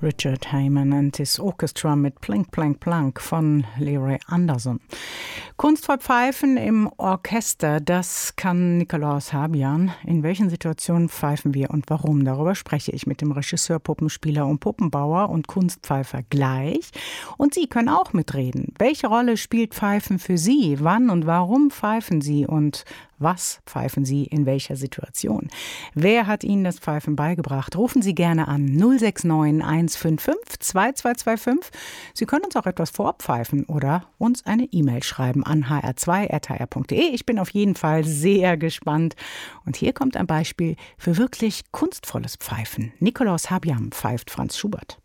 Richard Heyman and his Orchestra mit Plink, Plank, Plank von Leroy Anderson. Kunstvoll pfeifen im Orchester, das kann Nikolaus Habian. In welchen Situationen pfeifen wir und warum? Darüber spreche ich mit dem Regisseur, Puppenspieler und Puppenbauer und Kunstpfeifer gleich. Und Sie können auch mitreden. Welche Rolle spielt Pfeifen für Sie? Wann und warum pfeifen Sie? Und was pfeifen Sie in welcher Situation? Wer hat Ihnen das Pfeifen beigebracht? Rufen Sie gerne an 069 155 2225. Sie können uns auch etwas vorpfeifen oder uns eine E-Mail schreiben an hr2@hr.de. Ich bin auf jeden Fall sehr gespannt. Und hier kommt ein Beispiel für wirklich kunstvolles Pfeifen. Nikolaus Habian pfeift Franz Schubert.